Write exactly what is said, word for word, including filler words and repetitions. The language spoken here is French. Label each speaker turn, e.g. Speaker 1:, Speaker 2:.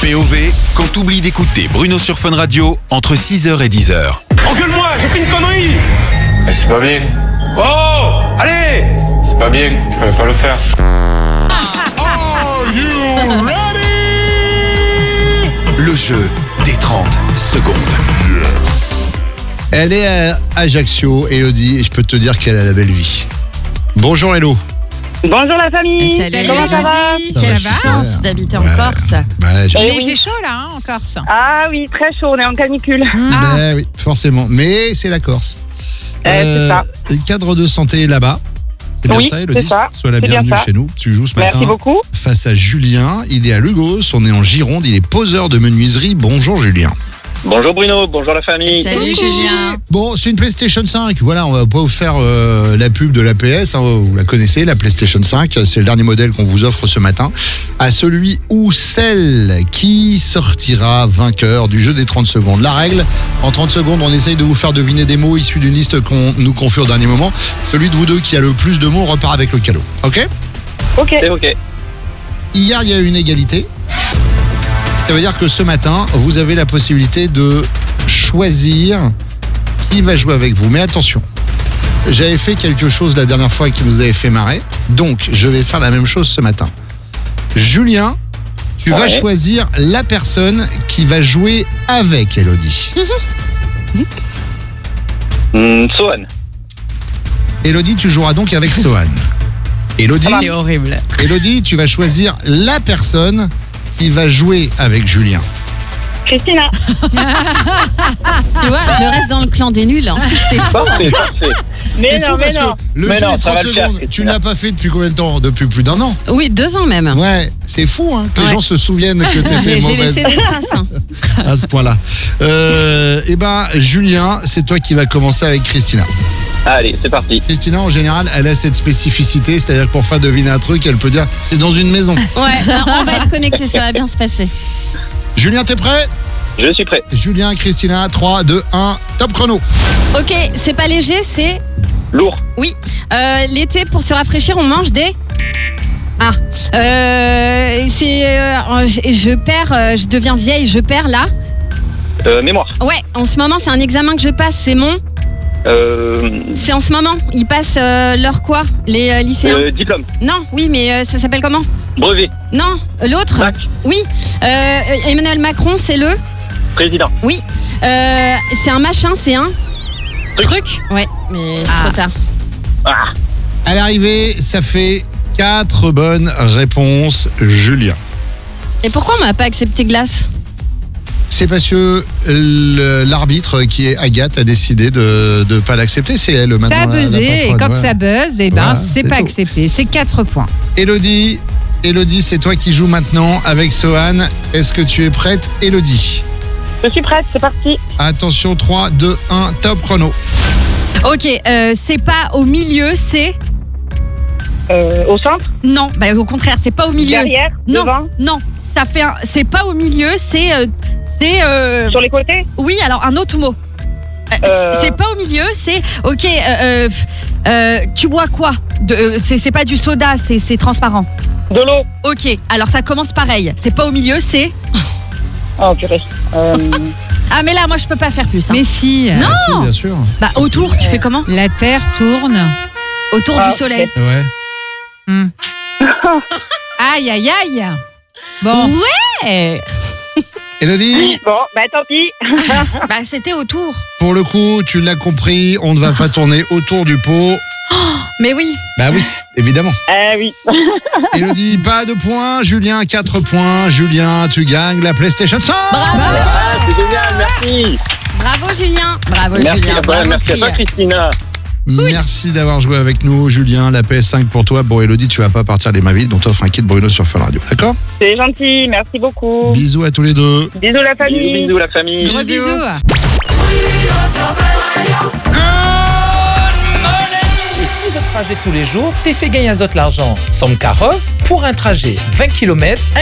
Speaker 1: P O V, quand t'oublies d'écouter Bruno sur Fun Radio, entre six heures et dix heures.
Speaker 2: Engueule-moi, j'ai fait une connerie.
Speaker 3: Mais c'est pas bien.
Speaker 2: Oh, allez.
Speaker 3: C'est pas bien, il fallait pas le faire.
Speaker 1: Are you ready? Le jeu des trente secondes.
Speaker 4: Elle est à Ajaccio, Elodie, et je peux te dire qu'elle a la belle vie. Bonjour Hello.
Speaker 5: Bonjour la famille.
Speaker 6: Salut,
Speaker 5: Comment ça va?
Speaker 6: Elodie.
Speaker 4: Ça
Speaker 6: Quelle
Speaker 4: va super.
Speaker 6: chance d'habiter en
Speaker 4: Ouais.
Speaker 6: Corse.
Speaker 4: Ouais, j'ai-
Speaker 5: Eh
Speaker 6: Mais
Speaker 5: oui.
Speaker 6: il fait chaud là, hein, en Corse.
Speaker 5: Ah oui, très chaud, on est en canicule.
Speaker 6: Ah.
Speaker 4: Ben oui, forcément. Mais c'est la Corse.
Speaker 5: Eh, c'est ça.
Speaker 4: Le cadre de santé est là-bas. C'est bien
Speaker 5: Oui,
Speaker 4: ça, Elodie?
Speaker 5: c'est ça.
Speaker 4: Sois la
Speaker 5: C'est bien
Speaker 4: bienvenue
Speaker 5: ça.
Speaker 4: chez nous. Tu joues ce matin
Speaker 5: Merci beaucoup.
Speaker 4: face à Julien. Il est à Lugos, on est en Gironde, il est poseur de menuiserie. Bonjour Julien.
Speaker 3: Bonjour Bruno, bonjour la famille.
Speaker 6: Salut Julien.
Speaker 4: Bon, c'est une PlayStation cinq. Voilà, on va pas vous faire euh, la pub de la P S. Hein, vous la connaissez, la PlayStation cinq. C'est le dernier modèle qu'on vous offre ce matin. À celui ou celle qui sortira vainqueur du jeu des trente secondes. La règle, en trente secondes, on essaye de vous faire deviner des mots issus d'une liste qu'on nous confie au dernier moment. Celui de vous deux qui a le plus de mots repart avec le cadeau. Ok ?
Speaker 5: Ok.
Speaker 3: C'est ok.
Speaker 4: Hier, il y a eu une égalité. Ça veut dire que ce matin, vous avez la possibilité de choisir qui va jouer avec vous. Mais attention, j'avais fait quelque chose la dernière fois qui nous avait fait marrer. Donc, je vais faire la même chose ce matin. Julien, tu vas
Speaker 3: Ouais.
Speaker 4: choisir la personne qui va jouer avec Elodie.
Speaker 3: Hmm, Sohan.
Speaker 4: Elodie, tu joueras donc avec Sohan. Elodie,
Speaker 6: C'est horrible.
Speaker 4: Elodie, tu vas choisir la personne qui va jouer avec Julien.
Speaker 5: Christina.
Speaker 6: Tu vois, je reste dans le clan des nuls. hein. C'est fou.
Speaker 3: Parfait, parfait.
Speaker 5: Mais
Speaker 4: C'est
Speaker 5: non,
Speaker 4: fou
Speaker 5: mais
Speaker 4: parce
Speaker 5: non.
Speaker 4: que le
Speaker 3: Mais
Speaker 4: jeu
Speaker 3: non,
Speaker 4: des
Speaker 3: ça
Speaker 4: trente
Speaker 3: va le faire,
Speaker 4: secondes, tu
Speaker 3: Christina.
Speaker 4: ne l'as pas fait depuis combien de temps? Depuis plus d'un an.
Speaker 6: Oui, deux ans même.
Speaker 4: Ouais, c'est fou hein, que les
Speaker 6: Ouais.
Speaker 4: gens se souviennent que tu
Speaker 6: J'ai
Speaker 4: étais
Speaker 6: j'ai
Speaker 4: mauvaise
Speaker 6: laissé des traces. hein.
Speaker 4: à ce point-là. Euh, eh ben, Julien, c'est toi qui vas commencer avec Christina.
Speaker 3: Allez, c'est parti.
Speaker 4: Christina, en général, elle a cette spécificité, c'est-à-dire que pour faire deviner un truc, elle peut dire c'est dans une maison.
Speaker 6: Ouais, on va être connectés, ça va bien se passer.
Speaker 4: Julien, t'es prêt?
Speaker 3: Je suis prêt.
Speaker 4: Julien, Christina, trois, deux, un, top chrono.
Speaker 6: Ok, c'est pas léger, c'est...
Speaker 3: Lourd.
Speaker 6: Oui, euh, l'été, pour se rafraîchir, on mange des... Ah, euh, c'est... euh, je, je perds, euh, je deviens vieille, je perds là.
Speaker 3: Euh, mémoire.
Speaker 6: Ouais, en ce moment, c'est un examen que je passe, c'est mon...
Speaker 3: Euh,
Speaker 6: C'est en ce moment, ils passent euh, leur quoi, les euh, lycéens
Speaker 3: euh, diplôme.
Speaker 6: Non, oui, mais euh, ça s'appelle comment?
Speaker 3: Brevet.
Speaker 6: Non, l'autre?
Speaker 3: Bac.
Speaker 6: Oui, euh, Emmanuel Macron, c'est le...
Speaker 3: Président.
Speaker 6: Oui, euh, c'est un machin, c'est un...
Speaker 3: Truc.
Speaker 6: Ouais, mais c'est
Speaker 7: Ah.
Speaker 6: trop tard.
Speaker 3: Ah.
Speaker 4: À l'arrivée, ça fait quatre bonnes réponses, Julien.
Speaker 6: Et pourquoi on m'a pas accepté glace?
Speaker 4: C'est parce que le- l'arbitre qui est Agathe a décidé de ne pas l'accepter. C'est elle maintenant.
Speaker 7: Ça a
Speaker 4: la- la
Speaker 7: buzzé, et
Speaker 4: patronne,
Speaker 7: quand
Speaker 4: ouais.
Speaker 7: ça buzz, eh ben,
Speaker 4: Voilà,
Speaker 7: c'est
Speaker 4: c'est
Speaker 7: pas
Speaker 4: tout.
Speaker 7: accepté. C'est quatre points.
Speaker 4: Elodie, Elodie, c'est toi qui joues maintenant avec Sohan. Est-ce que tu es prête, Elodie?
Speaker 5: Je suis prête, c'est parti.
Speaker 4: Attention, trois, deux, un, top chrono.
Speaker 8: Ok, euh, c'est pas au milieu, c'est...
Speaker 5: Euh, au centre,
Speaker 8: Non, bah, au contraire, c'est pas au milieu.
Speaker 5: derrière,
Speaker 8: Non,
Speaker 5: devant,
Speaker 8: non, ça fait un... C'est pas au milieu, c'est... euh, c'est... euh,
Speaker 5: sur les côtés.
Speaker 8: Oui, alors un autre mot. Euh,
Speaker 5: Euh.
Speaker 8: C'est pas au milieu, c'est... Ok, euh, euh, euh, tu bois quoi? De- euh, c'est c'est pas du soda, c'est c'est transparent.
Speaker 5: De l'eau.
Speaker 8: Ok, alors ça commence pareil. C'est pas au milieu, c'est...
Speaker 5: Oh purée. Euh,
Speaker 8: Ah mais là, moi je peux pas faire plus. hein.
Speaker 7: Mais si, euh,
Speaker 8: Non.
Speaker 4: Si, bien sûr.
Speaker 8: Bah autour, tu fais comment?
Speaker 7: la Terre tourne.
Speaker 8: Autour
Speaker 5: Ah,
Speaker 8: du soleil.
Speaker 4: Ouais.
Speaker 7: Hmm. Aïe, aïe, aïe. Bon,
Speaker 8: Ouais.
Speaker 4: Elodie,
Speaker 5: bon, bah tant pis.
Speaker 8: Bah c'était autour.
Speaker 4: pour le coup, tu l'as compris, on ne va pas tourner autour du pot.
Speaker 8: Mais oui.
Speaker 4: Bah oui, évidemment.
Speaker 5: Eh oui.
Speaker 4: Elodie, pas de points. Julien, quatre points. Julien, tu gagnes la PlayStation cinq.
Speaker 3: Ah, c'est génial, merci.
Speaker 6: Bravo Julien. Bravo
Speaker 3: Merci
Speaker 6: Julien.
Speaker 3: à toi,
Speaker 6: Bravo,
Speaker 3: merci à toi,
Speaker 6: fille.
Speaker 3: Christina.
Speaker 4: Merci d'avoir joué avec nous, Julien. La P S cinq pour toi. Bon, Elodie, tu vas pas partir des ma vie, donc t'offres un kit Bruno sur Fun Radio. D'accord?
Speaker 5: C'est gentil, merci beaucoup.
Speaker 4: Bisous à tous les deux.
Speaker 5: Bisous la famille.
Speaker 3: Bisous, bisous la famille.
Speaker 7: gros bisous.
Speaker 9: Et si votre trajet tous les jours, t'es fait gagner un autre l'argent. Somme carrosse, pour un trajet vingt kilomètres,